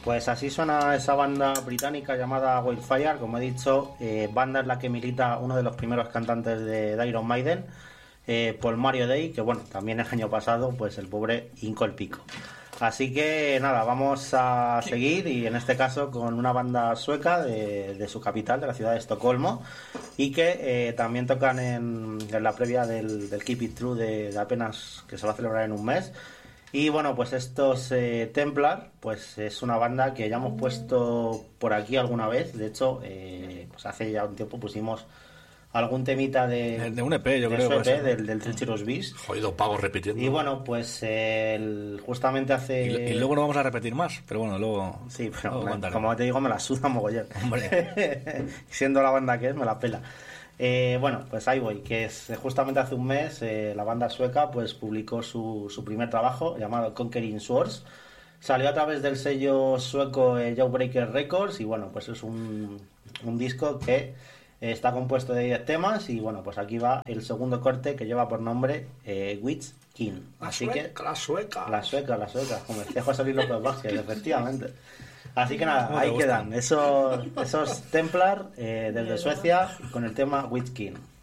Pues así suena esa banda británica llamada Wildfire. Como he dicho, banda en la que milita uno de los primeros cantantes de Iron Maiden, Paul Mario Day, que bueno, también el año pasado pues el pobre hincó el pico. Así que nada, vamos a seguir, y en este caso con una banda sueca de su capital, de la ciudad de Estocolmo, y que también tocan en la previa del Keep It True de apenas, que se va a celebrar en un mes. Y bueno, pues estos Templar, pues es una banda que ya hemos puesto por aquí alguna vez. De hecho, pues hace ya un tiempo pusimos algún temita de un EP, yo creo. Su EP, del Treacherous Beast. Jodido pavo repitiendo. Y bueno, pues justamente hace... Y luego no vamos a repetir más, pero bueno, luego... Sí, pero luego como te digo, me la suda mogollón. Hombre. Siendo la banda que es, me la pela. Bueno, pues ahí voy, que es justamente hace un mes la banda sueca pues publicó su primer trabajo llamado Conquering Swords. Salió a través del sello sueco Jawbreaker Records, y bueno, pues es un disco que está compuesto de 10 temas, y bueno, pues aquí va el segundo corte, que lleva por nombre Witch King. Así que La sueca. La sueca, como decía José Luis López Vázquez, efectivamente. Así que nada, ahí quedan esos Templar desde Suecia con el tema Witch King.